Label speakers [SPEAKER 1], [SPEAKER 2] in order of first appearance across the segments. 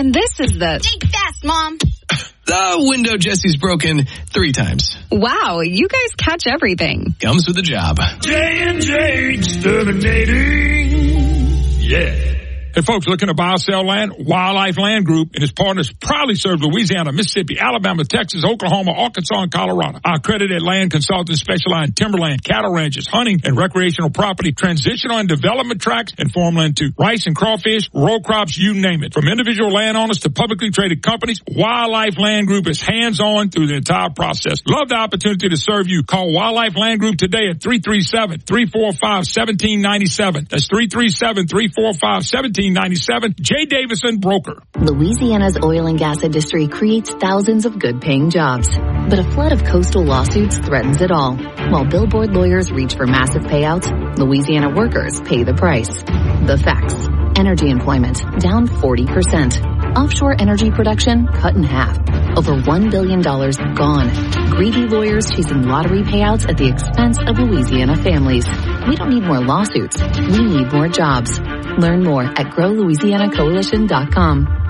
[SPEAKER 1] And this is the...
[SPEAKER 2] Think fast, Mom.
[SPEAKER 3] The window Jesse's broken 3 times.
[SPEAKER 1] Wow, you guys catch everything.
[SPEAKER 3] Comes with the job.
[SPEAKER 4] J&J Exterminating. Yeah. Hey, folks, looking to buy or sell land? Wildlife Land Group and its partners proudly serve Louisiana, Mississippi, Alabama, Texas, Oklahoma, Arkansas, and Colorado. Our accredited land consultants specialize in timberland, cattle ranches, hunting, and recreational property, transitional and development tracts, and farmland too. Rice and crawfish, row crops, you name it. From individual landowners to publicly traded companies, Wildlife Land Group is hands-on through the entire process. Love the opportunity to serve you. Call Wildlife Land Group today at 337-345-1797. That's 337-345-1797. J. Davison Broker.
[SPEAKER 5] Louisiana's oil and gas industry creates thousands of good-paying jobs. But a flood of coastal lawsuits threatens it all. While billboard lawyers reach for massive payouts, Louisiana workers pay the price. The facts. Energy employment down 40%. Offshore energy production cut in half. Over $1 billion gone. Greedy lawyers chasing lottery payouts at the expense of Louisiana families. We don't need more lawsuits. We need more jobs. Learn more at growlouisianacoalition.com.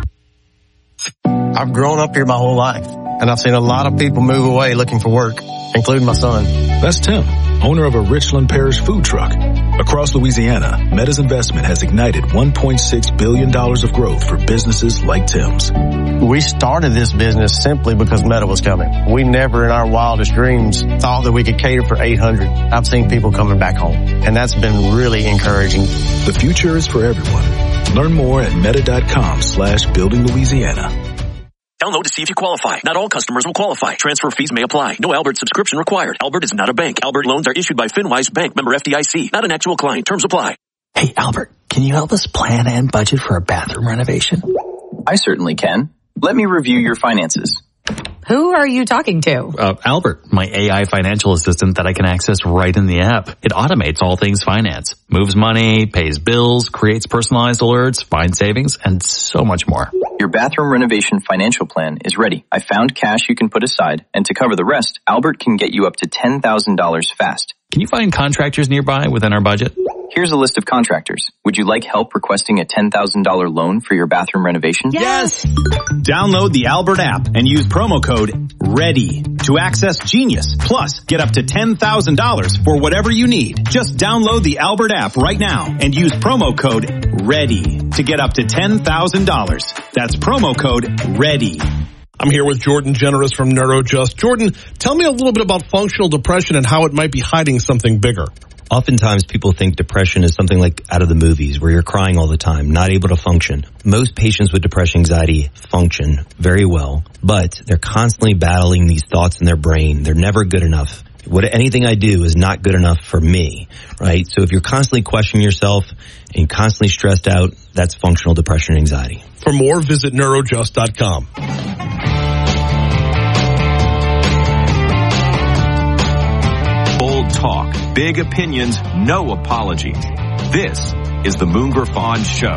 [SPEAKER 6] I've grown up here my whole life, and I've seen a lot of people move away looking for work, including my son.
[SPEAKER 7] That's Tim, owner of a Richland Parish food truck. Across Louisiana, Meta's investment has ignited $1.6 billion of growth for businesses like Tim's.
[SPEAKER 6] We started this business simply because Meta was coming. We never in our wildest dreams thought that we could cater for 800. I've seen people coming back home, and that's been really encouraging.
[SPEAKER 7] The future is for everyone. Learn more at meta.com/buildinglouisiana.
[SPEAKER 8] Download to see if you qualify. Not all customers will qualify. Transfer fees may apply. No Albert subscription required. Albert is not a bank. Albert loans are issued by FinWise Bank, member FDIC. Not an actual client. Terms apply.
[SPEAKER 9] Hey, Albert, can you help us plan and budget for a bathroom renovation?
[SPEAKER 10] I certainly can. Let me review your finances.
[SPEAKER 1] Who are you talking to?
[SPEAKER 9] Albert, my AI financial assistant that I can access right in the app. It automates all things finance, moves money, pays bills, creates personalized alerts, finds savings, and so much more.
[SPEAKER 10] Your bathroom renovation financial plan is ready. I found cash you can put aside, and to cover the rest, Albert can get you up to $10,000 fast.
[SPEAKER 9] Can you find contractors nearby within our budget?
[SPEAKER 10] Here's a list of contractors. Would you like help requesting a $10,000 loan for your bathroom renovation?
[SPEAKER 11] Yes! Download the Albert app and use promo code READY to access Genius. Plus, get up to $10,000 for whatever you need. Just download the Albert app right now and use promo code READY to get up to $10,000. That's promo code READY.
[SPEAKER 12] I'm here with Jordan Generous from NeuroJust. Jordan, tell me a little bit about functional depression and how it might be hiding something bigger.
[SPEAKER 13] Oftentimes people think depression is something like out of the movies where you're crying all the time, not able to function. Most patients with depression anxiety function very well, but they're constantly battling these thoughts in their brain. They're never good enough. Anything I do is not good enough for me, right? So if you're constantly questioning yourself and constantly stressed out, that's functional depression and anxiety.
[SPEAKER 12] For more, visit neurojust.com.
[SPEAKER 14] Talk, big opinions, no apologies. This is the Moon Griffon Show.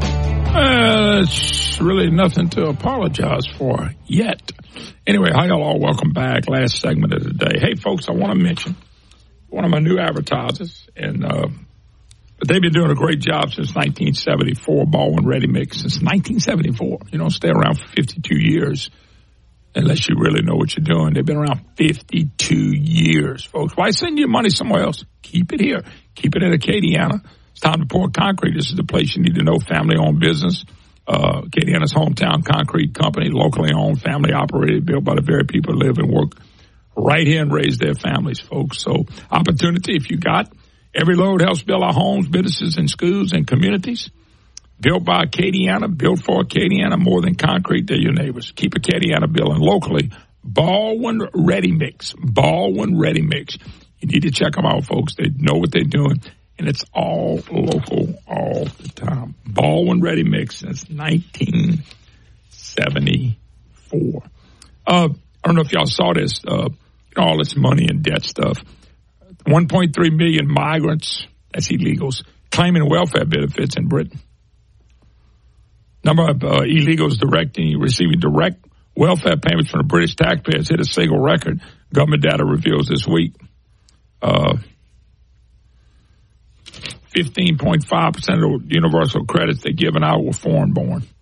[SPEAKER 4] It's really nothing to apologize for yet. Anyway, hi y'all, welcome back. Last segment of the day. Hey folks, I want to mention one of my new advertisers, and they've been doing a great job since 1974, Baldwin Ready Mix, since 1974. You don't stay around for 52 years. Unless you really know what you're doing. They've been around 52 years, folks. Why send your money somewhere else? Keep it here. Keep it at Acadiana. It's time to pour concrete. This is the place you need to know. Family-owned business. Acadiana's hometown concrete company, locally owned, family operated, built by the very people who live and work right here and raise their families, folks. So opportunity, if you got. Every load helps build our homes, businesses, and schools and communities. Built by Acadiana, built for Acadiana, more than concrete, they're your neighbors. Keep Acadiana building locally. Baldwin Ready Mix. Baldwin Ready Mix. You need to check them out, folks. They know what they're doing, and it's all local all the time. Baldwin Ready Mix since 1974. I don't know if y'all saw this, all this money and debt stuff. 1.3 million migrants, that's illegals, claiming welfare benefits in Britain. Number of illegals receiving direct welfare payments from the British taxpayers hit a single record, government data reveals this week. 15.5% of the universal credits they're giving out were foreign-born.